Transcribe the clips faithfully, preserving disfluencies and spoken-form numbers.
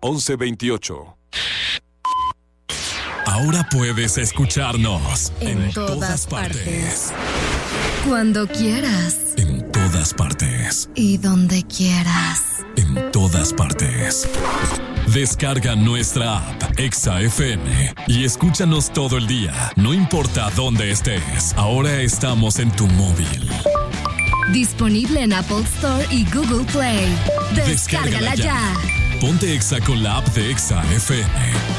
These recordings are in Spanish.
once veintiocho. Ahora puedes escucharnos en, en todas, todas partes. partes. Cuando quieras. En todas partes. Y donde quieras. En todas partes. Descarga nuestra app Exa F M y escúchanos todo el día. No importa dónde estés. Ahora estamos en tu móvil. Disponible en Apple Store y Google Play. Descárgala, Descárgala ya. ya. Ponte Exa con la app de Exa F M.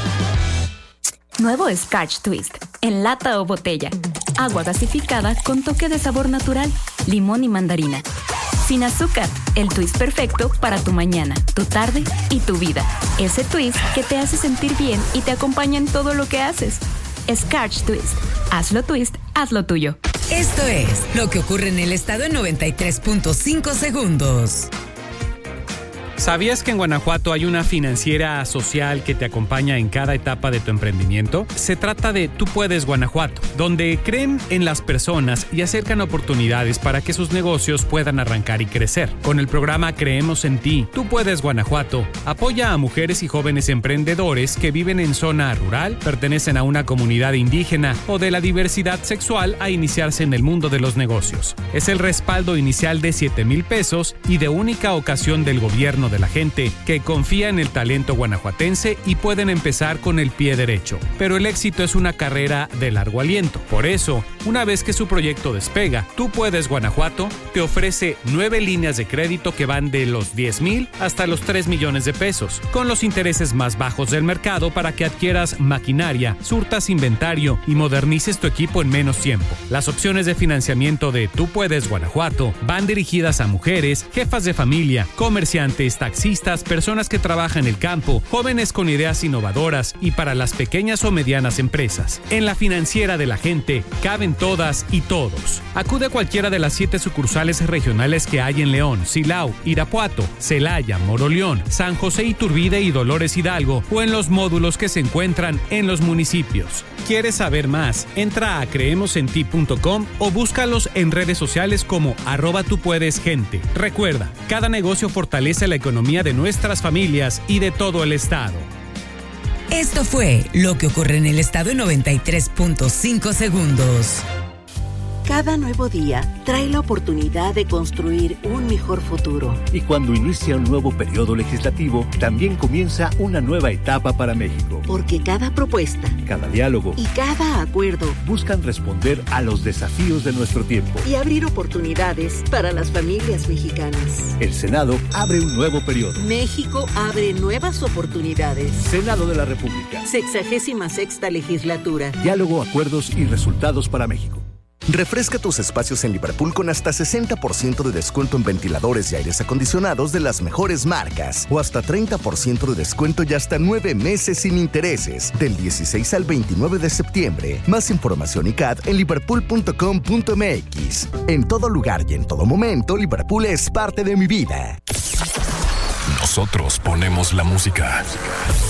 Nuevo Scotch Twist, en lata o botella. Agua gasificada con toque de sabor natural, limón y mandarina. Sin azúcar, el twist perfecto para tu mañana, tu tarde y tu vida. Ese twist que te hace sentir bien y te acompaña en todo lo que haces. Scotch Twist. Hazlo twist, hazlo tuyo. Esto es lo que ocurre en el estado en noventa y tres punto cinco segundos. ¿Sabías que en Guanajuato hay una financiera social que te acompaña en cada etapa de tu emprendimiento? Se trata de Tú Puedes Guanajuato, donde creen en las personas y acercan oportunidades para que sus negocios puedan arrancar y crecer. Con el programa Creemos en Ti, Tú Puedes Guanajuato apoya a mujeres y jóvenes emprendedores que viven en zona rural, pertenecen a una comunidad indígena o de la diversidad sexual a iniciarse en el mundo de los negocios. Es el respaldo inicial de siete mil pesos y de única ocasión del gobierno de la gente que confía en el talento guanajuatense y pueden empezar con el pie derecho. Pero el éxito es una carrera de largo aliento. Por eso, una vez que su proyecto despega, Tú Puedes Guanajuato te ofrece nueve líneas de crédito que van de los diez mil hasta los tres millones de pesos, con los intereses más bajos del mercado para que adquieras maquinaria, surtas inventario y modernices tu equipo en menos tiempo. Las opciones de financiamiento de Tú Puedes Guanajuato van dirigidas a mujeres, jefas de familia, comerciantes, taxistas, personas que trabajan en el campo, jóvenes con ideas innovadoras y para las pequeñas o medianas empresas. En la financiera de la gente caben todas y todos. Acude a cualquiera de las siete sucursales regionales que hay en León, Silao, Irapuato, Celaya, Moroleón, San José Iturbide y Dolores Hidalgo o en los módulos que se encuentran en los municipios. ¿Quieres saber más? Entra a creemos en ti punto com o búscalos en redes sociales como arroba tú puedes gente. Recuerda, cada negocio fortalece la economía de nuestras familias y de todo el estado. Esto fue lo que ocurre en el estado en noventa y tres punto cinco segundos. Cada nuevo día trae la oportunidad de construir un mejor futuro. Y cuando inicia un nuevo periodo legislativo, también comienza una nueva etapa para México. Porque cada propuesta, cada diálogo y cada acuerdo buscan responder a los desafíos de nuestro tiempo y abrir oportunidades para las familias mexicanas. El Senado abre un nuevo periodo. México abre nuevas oportunidades. Senado de la República. Sexagésima sexta legislatura. Diálogo, acuerdos y resultados para México. Refresca tus espacios en Liverpool con hasta sesenta por ciento de descuento en ventiladores y aires acondicionados de las mejores marcas o hasta treinta por ciento de descuento y hasta nueve meses sin intereses del dieciséis al veintinueve de septiembre. Más información y C A D en liverpool punto com punto m x. En todo lugar y en todo momento, Liverpool es parte de mi vida. Nosotros ponemos la música.